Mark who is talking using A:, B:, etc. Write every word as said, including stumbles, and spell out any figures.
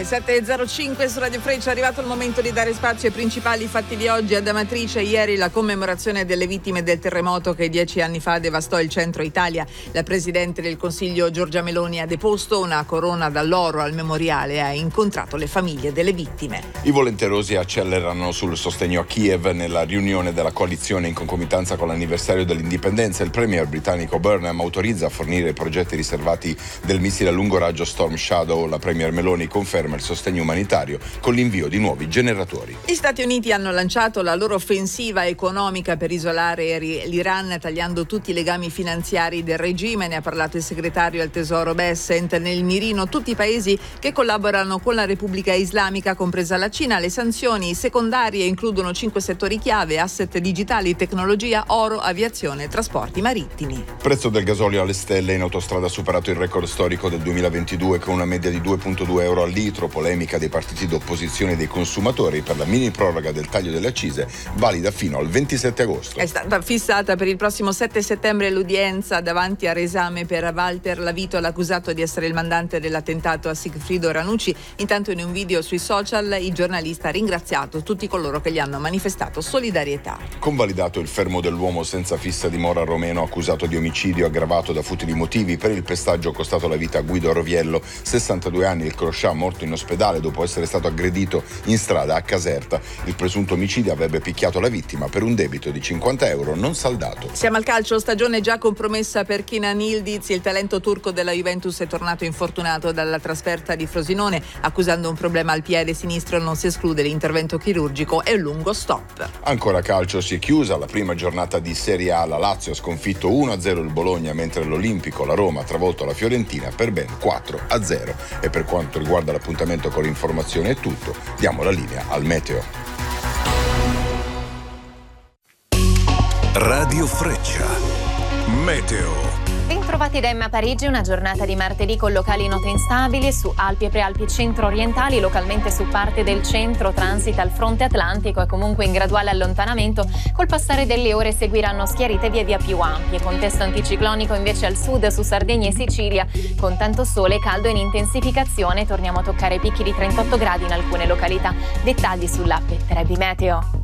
A: Le sette e zero cinque su Radio Freccia, è arrivato il momento di dare spazio ai principali fatti di oggi. Ad Amatrice ieri la commemorazione delle vittime del terremoto che dieci anni fa devastò il centro Italia. La Presidente del Consiglio Giorgia Meloni ha deposto una corona d'alloro al memoriale e ha incontrato le famiglie delle vittime.
B: I volenterosi accelerano sul sostegno a Kiev nella riunione della coalizione in concomitanza con l'anniversario dell'indipendenza. Il premier britannico Burnham autorizza a fornire i progetti riservati del missile a lungo raggio Storm Shadow. La premier Meloni conferma il sostegno umanitario con l'invio di nuovi generatori.
A: Gli Stati Uniti hanno lanciato la loro offensiva economica per isolare l'Iran, tagliando tutti i legami finanziari del regime. Ne ha parlato il segretario al Tesoro Bessent. Nel mirino tutti i paesi che collaborano con la Repubblica Islamica, compresa la Cina. Le sanzioni secondarie includono cinque settori chiave: asset digitali, tecnologia, oro, aviazione, trasporti marittimi.
B: Prezzo del gasolio alle stelle. In autostrada ha superato il record storico del duemilaventidue con una media di due virgola due euro al litro. Polemica dei partiti d'opposizione e dei consumatori per la mini proroga del taglio delle accise, valida fino al ventisette agosto.
A: È stata fissata per il prossimo sette settembre l'udienza davanti al resame per Walter Lavito, l'accusato di essere il mandante dell'attentato a Sigfrido Ranucci. Intanto, in un video sui social, il giornalista ha ringraziato tutti coloro che gli hanno manifestato solidarietà.
B: Convalidato il fermo dell'uomo senza fissa dimora romeno accusato di omicidio aggravato da futili motivi. Per il pestaggio costato la vita a Guido Roviello, sessantadue anni, il crocià morto in ospedale dopo essere stato aggredito in strada a Caserta. Il presunto omicidio avrebbe picchiato la vittima per un debito di cinquanta euro non saldato.
A: Siamo al calcio, stagione già compromessa per Kenan Yildiz. Il talento turco della Juventus è tornato infortunato dalla trasferta di Frosinone, accusando un problema al piede sinistro. Non si esclude l'intervento chirurgico e un lungo stop.
B: Ancora calcio, si è chiusa la prima giornata di Serie A. La Lazio ha sconfitto uno a zero il Bologna, mentre l'Olimpico, la Roma, ha travolto la Fiorentina per ben quattro a zero. E per quanto riguarda l'appuntamento con l'informazione è tutto. Diamo la linea al meteo.
C: Radio Freccia. Meteo.
D: Bentrovati da Emma Parigi, una giornata di martedì con locali note instabili su Alpi e Prealpi centro-orientali, localmente su parte del centro transita il fronte atlantico e comunque in graduale allontanamento. Col passare delle ore seguiranno schiarite via via più ampie. Contesto anticiclonico invece al sud su Sardegna e Sicilia, con tanto sole, caldo in intensificazione. Torniamo a toccare picchi di trentotto gradi in alcune località. Dettagli sull'app Trebi Meteo.